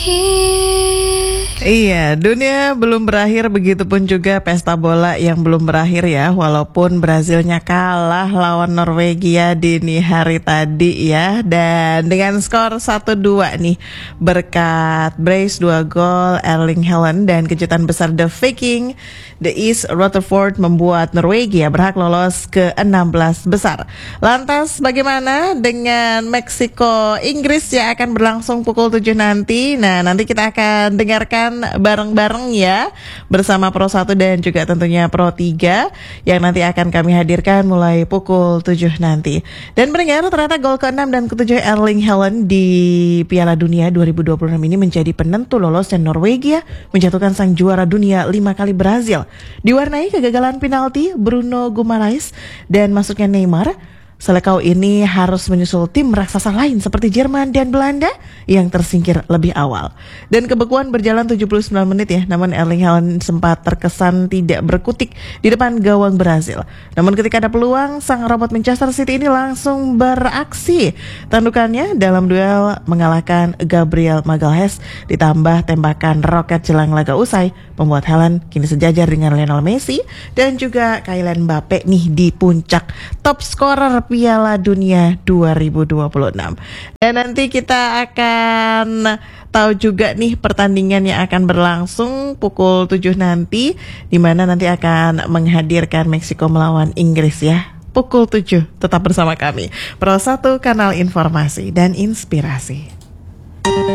Iya, dunia belum berakhir, begitupun juga pesta bola yang belum berakhir ya. Walaupun Brazilnya kalah lawan Norwegia dini hari tadi ya. Dan dengan skor 1-2 nih, berkat brace 2 gol Erling Haaland dan kejutan besar The Viking, The East Rutherford membuat Norwegia berhak lolos ke 16 besar. Lantas bagaimana dengan Meksiko Inggris yang akan berlangsung pukul 7 nanti? Nah, nanti kita akan dengarkan bareng-bareng ya bersama Pro 1 dan juga tentunya Pro 3 yang nanti akan kami hadirkan mulai pukul 7 nanti. Dan mendengar ternyata gol ke-6 dan ke-7 Erling Haaland di Piala Dunia 2026 ini menjadi penentu lolosnya Norwegia menjatuhkan sang juara dunia 5 kali Brazil. Diwarnai kegagalan penalti Bruno Guimaraes dan masuknya Neymar, Selekau ini harus menyusul tim raksasa lain seperti Jerman dan Belanda yang tersingkir lebih awal. Dan kebekuan berjalan 79 menit ya, namun Erling Haaland sempat terkesan tidak berkutik di depan gawang Brazil. Namun ketika ada peluang, sang robot Manchester City ini langsung beraksi. Tandukannya dalam duel mengalahkan Gabriel Magalhaes ditambah tembakan roket jelang laga usai membuat Haaland kini sejajar dengan Lionel Messi dan juga Kylian Mbappe nih di puncak top scorer Piala Dunia 2026. Dan nanti kita akan tahu juga nih pertandingan yang akan berlangsung pukul 7 nanti, di mana nanti akan menghadirkan Meksiko melawan Inggris ya. Pukul 7 tetap bersama kami. Pro 1 kanal informasi dan inspirasi.